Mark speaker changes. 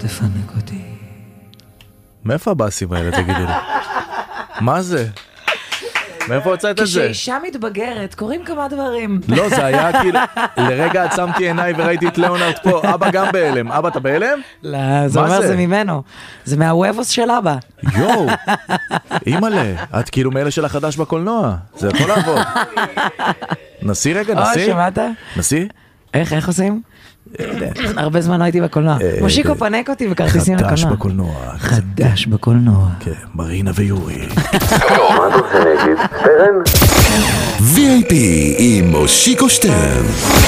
Speaker 1: תפנק אותי.
Speaker 2: מאיפה הבאסים האלה, תגידו לי? מה זה? מאיפה הוצאת את זה?
Speaker 1: כשאישה מתבגרת, קוראים כמה דברים.
Speaker 2: לא, זה היה כאילו, לרגע עצמתי עיניי וראיתי את ליאונרד פה, אבא גם בהלם. אבא, אתה בהלם?
Speaker 1: לא, זה אומר זה ממנו. זה מהוובוס של אבא.
Speaker 2: יואו, אימא'לה, את כאילו מאלה של החדש בקולנוע. זה יכול לעבוד. נסי רגע, נסי.
Speaker 1: שמעת?
Speaker 2: נסי?
Speaker 1: איך עושים? הרבה זמן לא הייתי בקולנוע. מושיקו פנק אותי בכרטיסים לקולנוע.
Speaker 2: חדש בקולנוע.
Speaker 1: חדש בקולנוע.
Speaker 2: כן, מרינה ויורי.
Speaker 3: VIP עם מושיקו שטרן.